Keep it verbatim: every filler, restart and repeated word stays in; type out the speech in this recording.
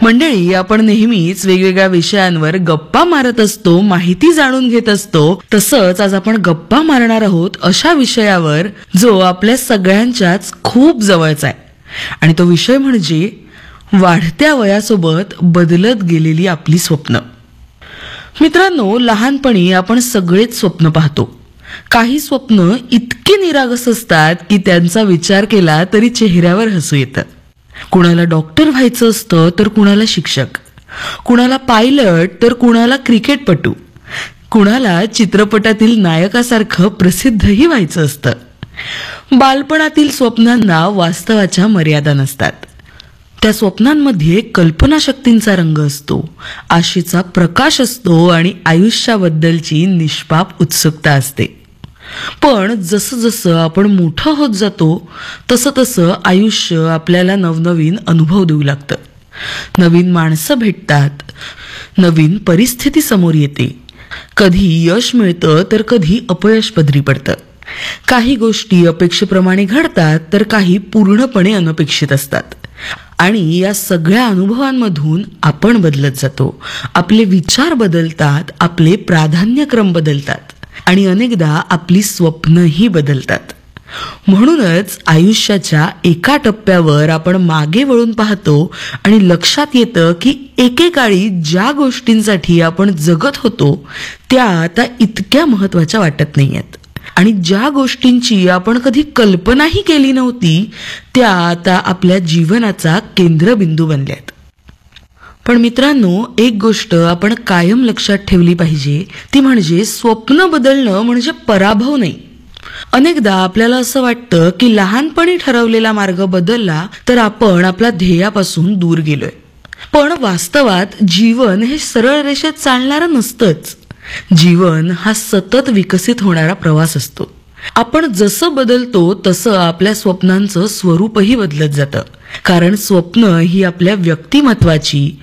मंडळी, आपण नेहमीच वेगवेगळ्या विषयांवर गप्पा मारत असतो, माहिती जाणून घेत असतो. तसंच आज आपण गप्पा मारणार आहोत अशा विषयावर जो आपल्या सगळ्यांच्याच खूप जवळचा आहे. आणि तो विषय म्हणजे वाढत्या वयासोबत बदलत गेलेली आपली स्वप्न. मित्रांनो, लहानपणी आपण सगळेच स्वप्न पाहतो. काही स्वप्न इतकी निरागस असतात की त्यांचा विचार केला तरी चेहऱ्यावर हसू येतं. कुणाला डॉक्टर व्हायचं असतं तर कुणाला शिक्षक, कुणाला पायलट तर कुणाला क्रिकेटपटू, कुणाला चित्रपटातील नायकासारखं प्रसिद्धही व्हायचं असतं. बालपणातील स्वप्नांना वास्तवाच्या मर्यादा नसतात. त्या स्वप्नांमध्ये कल्पनाशक्तींचा रंग असतो, आशेचा प्रकाश असतो आणि आयुष्याबद्दलची निष्पाप उत्सुकता असते. पण जसं जसं आपण मोठं होत जातो तसं तसं आयुष्य आपल्याला नवनवीन अनुभव देऊ लागतं. नवीन माणसं भेटतात, नवीन परिस्थिती समोर येते. कधी यश मिळतं तर कधी अपयश पदरी पडतं. काही गोष्टी अपेक्षेप्रमाणे घडतात तर काही पूर्णपणे अनपेक्षित असतात. आणि या सगळ्या अनुभवांमधून आपण बदलत जातो. आपले विचार बदलतात, आपले प्राधान्यक्रम बदलतात आणि अनेकदा आपली स्वप्नही बदलतात. म्हणूनच आयुष्याच्या एका टप्प्यावर आपण मागे वळून पाहतो आणि लक्षात येतं की एकेकाळी ज्या गोष्टींसाठी आपण जगत होतो त्या आता इतक्या महत्त्वाच्या वाटत नाहीयेत. आणि ज्या गोष्टींची आपण कधी कल्पनाही केली नव्हती त्या आता आपल्या जीवनाचा केंद्रबिंदू बनल्यात. पण मित्रांनो, एक गोष्ट आपण कायम लक्षात ठेवली पाहिजे, ती म्हणजे स्वप्न बदलणं म्हणजे पराभव नाही. अनेकदा आपल्याला असं वाटतं की लहानपणी ठरवलेला मार्ग बदलला तर आपण आपल्या ध्येयापासून दूर गेलोय. पण वास्तवात जीवन हे सरळ रेषेत चालणारं नसतंच. जीवन हा सतत विकसित होणारा प्रवास असतो. आपण जसं बदलतो तसं आपल्या स्वप्नांचं स्वरूपही बदलत जातं. कारण स्वप्न ही आपल्या व्यक्तिमत्वाची,